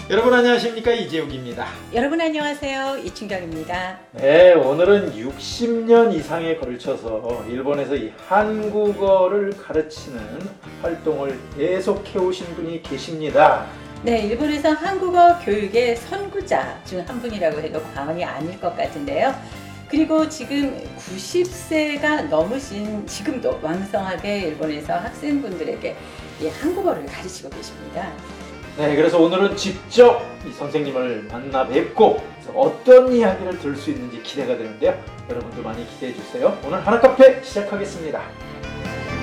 여러분 안녕하십니까, 이재욱입니다. 여러분 안녕하세요. 이춘경입니다. 네, 오늘은 60년 이상에 걸쳐서 일본에서 이 한국어를 가르치는 활동을 계속해 오신 분이 계십니다. 네, 일본에서 한국어 교육의 선구자 중 한 분이라고 해도 과언이 아닐 것 같은데요. 그리고 지금 90세가 넘으신 지금도 왕성하게 일본에서 학생분들에게 이 한국어를 가르치고 계십니다. 네, 그래서 오늘은 직접 이 선생님을 만나 뵙고 어떤 이야기를 들을 수 있는지 기대가 되는데요. 여러분도 많이 기대해 주세요. 오늘 하나카페 시작하겠습니다.